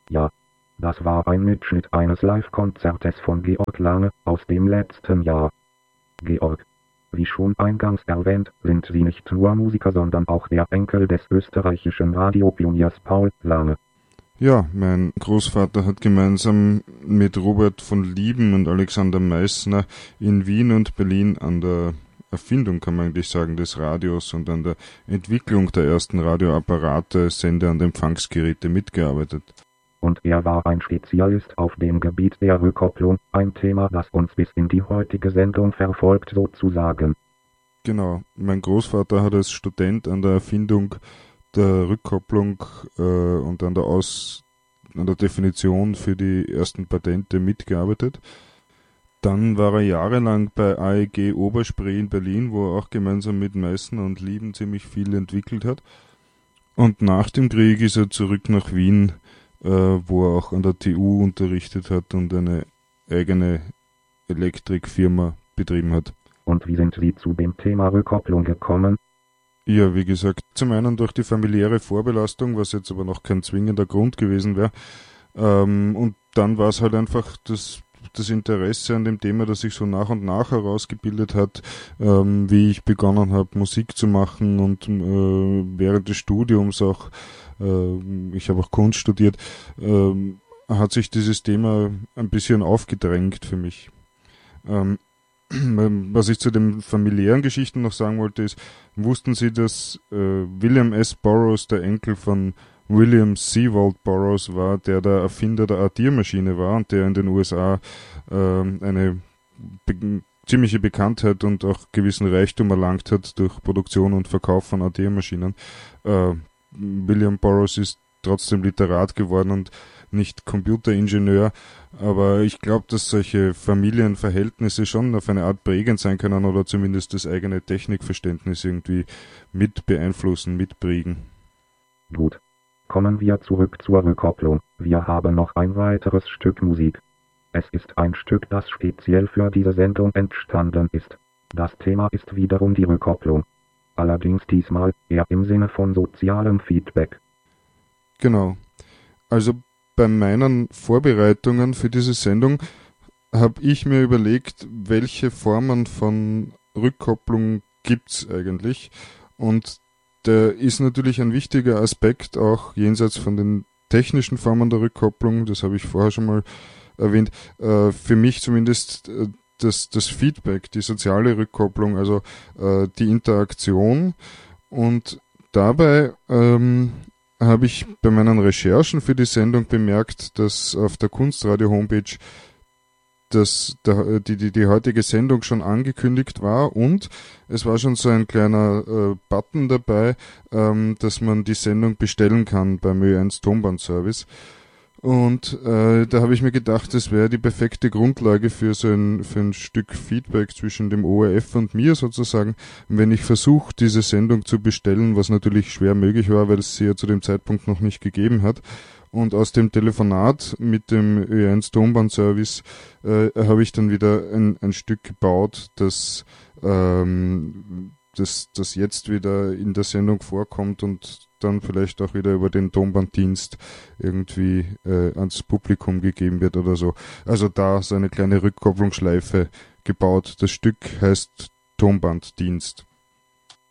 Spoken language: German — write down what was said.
Ja, das war ein Mitschnitt eines Live-Konzertes von Georg Lange aus dem letzten Jahr. Georg, wie schon eingangs erwähnt, sind Sie nicht nur Musiker, sondern auch der Enkel des österreichischen Radiopioniers Paul Lange. Ja, mein Großvater hat gemeinsam mit Robert von Lieben und Alexander Meissner in Wien und Berlin an der Erfindung, kann man eigentlich sagen, des Radios und an der Entwicklung der ersten Radioapparate, Sender- und Empfangsgeräte mitgearbeitet. Und er war ein Spezialist auf dem Gebiet der Rückkopplung, ein Thema, das uns bis in die heutige Sendung verfolgt sozusagen. Genau, mein Großvater hat als Student an der Erfindung der Rückkopplung und an der Definition für die ersten Patente mitgearbeitet. Dann war er jahrelang bei AEG Oberspree in Berlin, wo er auch gemeinsam mit Meissner und Lieben ziemlich viel entwickelt hat. Und nach dem Krieg ist er zurück nach Wien, wo er auch an der TU unterrichtet hat und eine eigene Elektrikfirma betrieben hat. Und wie sind Sie zu dem Thema Rückkopplung gekommen? Ja, wie gesagt, zum einen durch die familiäre Vorbelastung, was jetzt aber noch kein zwingender Grund gewesen wäre. Und dann war es halt einfach das Interesse an dem Thema, das sich so nach und nach herausgebildet hat, wie ich begonnen habe, Musik zu machen und während des Studiums auch, ich habe auch Kunst studiert, hat sich dieses Thema ein bisschen aufgedrängt für mich. Was ich zu den familiären Geschichten noch sagen wollte, ist, wussten Sie, dass William S. Burroughs der Enkel von William Sewald Burroughs war, der Erfinder der Addiermaschine war und der in den USA eine ziemliche Bekanntheit und auch gewissen Reichtum erlangt hat durch Produktion und Verkauf von Addiermaschinen. William Burroughs ist trotzdem Literat geworden und nicht Computeringenieur, aber ich glaube, dass solche Familienverhältnisse schon auf eine Art prägend sein können oder zumindest das eigene Technikverständnis irgendwie mit beeinflussen, mitprägen. Gut. Kommen wir zurück zur Rückkopplung. Wir haben noch ein weiteres Stück Musik. Es ist ein Stück, das speziell für diese Sendung entstanden ist. Das Thema ist wiederum die Rückkopplung. Allerdings diesmal eher im Sinne von sozialem Feedback. Genau. Also bei meinen Vorbereitungen für diese Sendung habe ich mir überlegt, welche Formen von Rückkopplung gibt's eigentlich. Und der ist natürlich ein wichtiger Aspekt, auch jenseits von den technischen Formen der Rückkopplung, das habe ich vorher schon mal erwähnt, für mich zumindest das Feedback, die soziale Rückkopplung, also die Interaktion. Und dabei habe ich bei meinen Recherchen für die Sendung bemerkt, dass auf der Kunstradio-Homepage die heutige Sendung schon angekündigt war und es war schon so ein kleiner Button dabei, dass man die Sendung bestellen kann beim Ö1 Tonbandservice. Und da habe ich mir gedacht, das wäre die perfekte Grundlage für ein Stück Feedback zwischen dem ORF und mir sozusagen, wenn ich versuche, diese Sendung zu bestellen, was natürlich schwer möglich war, weil es sie ja zu dem Zeitpunkt noch nicht gegeben hat. Und aus dem Telefonat mit dem Ö1 Tonbandservice habe ich dann wieder ein Stück gebaut, das jetzt wieder in der Sendung vorkommt und dann vielleicht auch wieder über den Tonbanddienst irgendwie ans Publikum gegeben wird oder so. Also da so eine kleine Rückkopplungsschleife gebaut. Das Stück heißt Tonbanddienst.